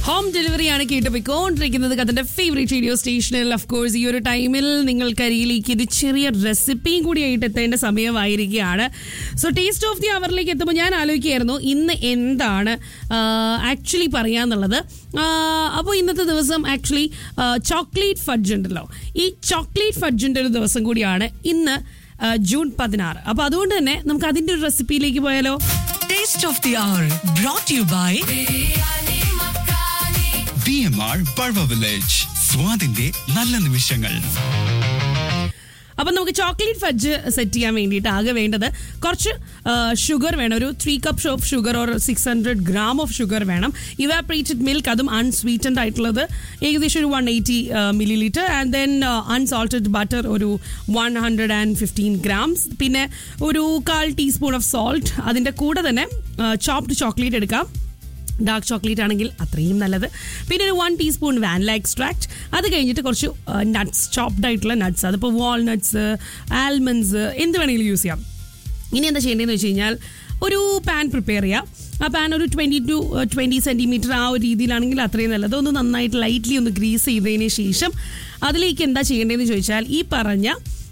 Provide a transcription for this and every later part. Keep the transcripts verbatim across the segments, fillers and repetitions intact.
Home ഡെലിവറിയാണ് കേട്ടുപോയിക്കൊണ്ടിരിക്കുന്നത് അതിന്റെ favourite radio സ്റ്റേഷനിൽ. Of course ഈ ഒരു ടൈമിൽ നിങ്ങൾക്കരിയിലേക്ക് ഒരു ചെറിയ റെസിപ്പിയും കൂടി ആയിട്ട് എത്തേണ്ട സമയമായിരിക്കുകയാണ്. സോ ടേസ്റ്റ് ഓഫ് ദി അവറിലേക്ക് എത്തുമ്പോൾ ഞാൻ ആലോചിക്കുകയായിരുന്നു ഇന്ന് എന്താണ് ആക്ച്വലി പറയാന്നുള്ളത്. അപ്പോൾ ഇന്നത്തെ ദിവസം ആക്ച്വലി ചോക്ലേറ്റ് ഫഡ്ജ് ഉണ്ടല്ലോ, ഈ ചോക്ലേറ്റ് ഫഡ്ജിന്റെ ഒരു ദിവസം കൂടിയാണ് ഇന്ന്, ജൂൺ പതിനാറ്. അപ്പൊ അതുകൊണ്ട് തന്നെ നമുക്ക് അതിന്റെ ഒരു റെസിപ്പിയിലേക്ക് പോയാലോ. Taste of the our brought you by B M R ബൾവ village. സ്വാദിന്റെ നല്ല നിമിഷങ്ങൾ. അപ്പം നമുക്ക് ചോക്ലേറ്റ് ഫഡ്ജ് സെറ്റ് ചെയ്യാൻ വേണ്ടിയിട്ട് ആകെ വേണ്ടത് കുറച്ച് ഷുഗർ വേണം. ഒരു three cups of sugar or six hundred gram of sugar വേണം. ഇവാപറേറ്റഡ് മിൽക്ക്, അതും അൺസ്വീറ്റൻഡ് ആയിട്ടുള്ളത് ഏകദേശം ഒരു one eighty milli litre. And then unsalted butter ഒരു one hundred and fifteen grams. പിന്നെ ഒരു കാൽ ടീസ്പൂൺ ഓഫ് സോൾട്ട്. അതിൻ്റെ കൂടെ തന്നെ ചോപ്ഡ് ചോക്ലേറ്റ് എടുക്കാം, ഡാർക്ക് ചോക്ലേറ്റ് ആണെങ്കിൽ അത്രയും നല്ലത്. പിന്നെ ഒരു വൺ ടീസ്പൂൺ വാനില എക്സ്ട്രാക്ട്. അത് കഴിഞ്ഞിട്ട് കുറച്ച് നട്ട്സ്, ചോപ്ഡ് ആയിട്ടുള്ള നട്ട്സ്, അതിപ്പോൾ വാൾനട്ട്സ്, ആൽമണ്ട്സ് എന്ത് വേണമെങ്കിലും യൂസ് ചെയ്യാം. ഇനി എന്താ ചെയ്യേണ്ടതെന്ന് വെച്ച് കഴിഞ്ഞാൽ ഒരു പാൻ പ്രിപ്പയർ ചെയ്യാം. ആ പാൻ ഒരു ട്വൻറ്റി ടു ട്വൻറ്റി സെൻറ്റിമീറ്റർ ആ ഒരു രീതിയിലാണെങ്കിൽ അത്രയും നല്ലത്. ഒന്ന് നന്നായിട്ട് ലൈറ്റ്ലി ഒന്ന് ഗ്രീസ് ചെയ്തതിന് ശേഷം അതിലേക്ക് എന്താ ചെയ്യേണ്ടതെന്ന് ചോദിച്ചാൽ ഈ പറഞ്ഞ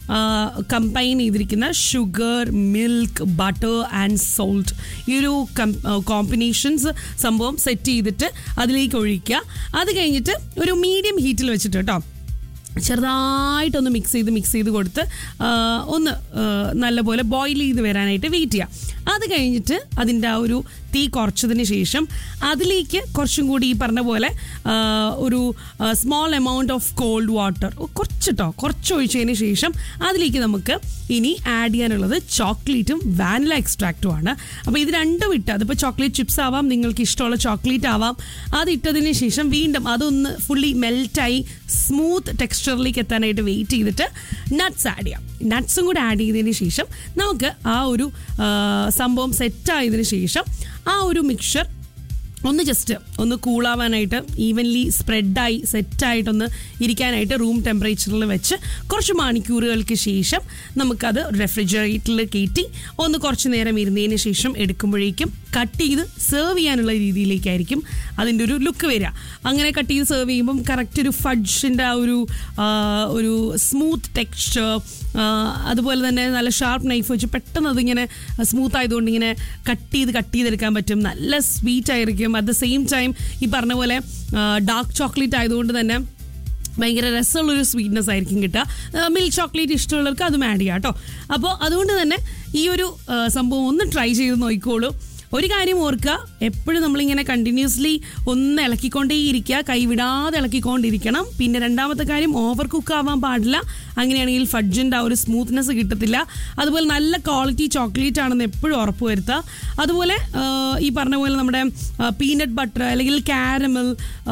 കമ്പൈൻ ചെയ്തിരിക്കുന്ന sugar, milk, butter and salt, ഈ ഒരു കോമ്പിനേഷൻസ് സംഭവം സെറ്റ് ചെയ്തിട്ട് അതിലേക്ക് ഒഴിക്കുക. അത് കഴിഞ്ഞിട്ട് ഒരു മീഡിയം ഹീറ്റിൽ വെച്ചിട്ട് കേട്ടോ ചെറുതായിട്ടൊന്ന് മിക്സ് ചെയ്ത് മിക്സ് ചെയ്ത് കൊടുത്ത് ഒന്ന് നല്ലപോലെ ബോയിൽ ചെയ്ത് വരാനായിട്ട് വെയിറ്റ് ചെയ്യുക. അത് കഴിഞ്ഞിട്ട് അതിൻ്റെ ആ ഒരു തീ കുറച്ചതിന് ശേഷം അതിലേക്ക് കുറച്ചും കൂടി ഈ പറഞ്ഞ പോലെ ഒരു small amount of called water കുറച്ചിട്ടോ കുറച്ച് ഒഴിച്ചതിന് ശേഷം അതിലേക്ക് നമുക്ക് ഇനി ആഡ് ചെയ്യാനുള്ളത് ചോക്ലേറ്റും വാനില എക്സ്ട്രാക്റ്റും ആണ്. അപ്പോൾ ഇത് രണ്ടും ഇട്ട്, അതിപ്പോൾ ചോക്ലേറ്റ് ചിപ്സ് ആവാം, നിങ്ങൾക്ക് ഇഷ്ടമുള്ള ചോക്ലേറ്റ് ആവാം, അത് ഇട്ടതിന് ശേഷം വീണ്ടും അതൊന്ന് ഫുള്ളി മെൽറ്റായി സ്മൂത്ത് ടെക്സ്ചറിലേക്ക് എത്താനായിട്ട് വെയിറ്റ് ചെയ്തിട്ട് നട്ട്സ് ആഡ് ചെയ്യാം. നട്ട്സും കൂടെ ആഡ് ചെയ്തതിന് ശേഷം നമുക്ക് ആ ഒരു സംഭവം സെറ്റായതിനു ശേഷം ആ ഒരു മിക്സ്ചർ ഒന്ന് ജസ്റ്റ് ഒന്ന് കൂളാവാനായിട്ട് ഈവൻലി സ്പ്രെഡായി സെറ്റായിട്ടൊന്ന് ഇരിക്കാനായിട്ട് റൂം ടെമ്പറേച്ചറിൽ വെച്ച് കുറച്ച് മണിക്കൂറുകൾക്ക് ശേഷം നമുക്കത് റെഫ്രിജറേറ്ററിൽ കയറ്റി ഒന്ന് കുറച്ച് നേരം ഇരുന്നതിന് ശേഷം എടുക്കുമ്പോഴേക്കും കട്ട് ചെയ്ത് സെർവ് ചെയ്യാനുള്ള രീതിയിലേക്കായിരിക്കും അതിൻ്റെ ഒരു ലുക്ക് വരിക. അങ്ങനെ കട്ട് ചെയ്ത് സെർവ് ചെയ്യുമ്പം കറക്റ്റ് ഒരു ഫഡ്ജിൻ്റെ ആ ഒരു ഒരു സ്മൂത്ത് ടെക്സ്ചർ, അതുപോലെ തന്നെ നല്ല ഷാർപ്പ് നൈഫ് വെച്ച് പെട്ടെന്ന് അതിങ്ങനെ സ്മൂത്ത് ആയതുകൊണ്ട് ഇങ്ങനെ കട്ട് ചെയ്ത് കട്ട് ചെയ്തെടുക്കാൻ പറ്റും. നല്ല സ്വീറ്റ് ആയിരിക്കും. അറ്റ് ദ സെയിം ടൈം ഈ പറഞ്ഞ പോലെ ഡാർക്ക് ചോക്ലേറ്റ് ആയതുകൊണ്ട് തന്നെ ഭയങ്കര രസമുള്ളൊരു സ്വീറ്റ്നെസ് ആയിരിക്കും കിട്ടുക. മിൽക്ക് ചോക്ലേറ്റ് ഇഷ്ടമുള്ളവർക്ക് അതും ആഡ് ചെയ്യാം കേട്ടോ. അപ്പോൾ അതുകൊണ്ട് തന്നെ ഈ ഒരു സംഭവം ഒന്ന് ട്രൈ ചെയ്ത് നോക്കിക്കോളൂ. ഒരു കാര്യം ഓർക്കുക, എപ്പോഴും നമ്മളിങ്ങനെ കണ്ടിന്യൂസ്ലി ഒന്ന് ഇളക്കിക്കൊണ്ടേയിരിക്കുക, കൈവിടാതെ ഇളക്കിക്കൊണ്ടിരിക്കണം. പിന്നെ രണ്ടാമത്തെ കാര്യം, ഓവർ കുക്ക് ആവാൻ പാടില്ല. അങ്ങനെയാണെങ്കിൽ ഫഡ്ജിൻ്റെ ആ ഒരു സ്മൂത്ത്നെസ് കിട്ടത്തില്ല. അതുപോലെ നല്ല ക്വാളിറ്റി ചോക്ലേറ്റ് ആണെന്ന് എപ്പോഴും ഉറപ്പ് വരുത്തുക. അതുപോലെ ഈ പറഞ്ഞ പോലെ നമ്മുടെ പീനട്ട് ബട്ടർ അല്ലെങ്കിൽ കാരമൽ,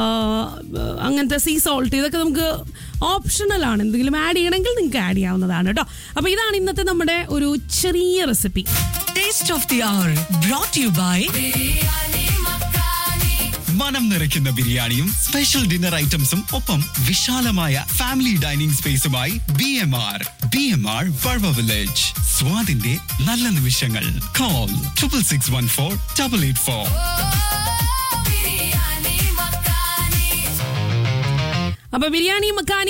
അങ്ങനത്തെ സീ സോൾട്ട്, ഇതൊക്കെ നമുക്ക് ഓപ്ഷണലാണ്. എന്തെങ്കിലും ആഡ് ചെയ്യണമെങ്കിൽ നിങ്ങൾക്ക് ആഡ് ചെയ്യാവുന്നതാണ് കേട്ടോ. അപ്പോൾ ഇതാണ് ഇന്നത്തെ നമ്മുടെ ഒരു ചെറിയ recipe. Taste of the our brought you by മനം നിറയ്ക്കുന്ന ബിരിയാണിയും സ്പെഷ്യൽ ഡിന്നർ ഐറ്റംസും ഒപ്പം വിശാലമായ family dining സ്പേസുമായി B M R B M R ബൾവ village. സ്വാദിന്റെ നല്ല നിമിഷങ്ങൾ. Call triple six one four double eight four. അപ്പൊ ബിരിയാണി മക്കാനി